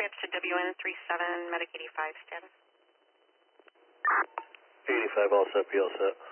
transfer to WN37, Medic 85 status. 85 all set, be all set.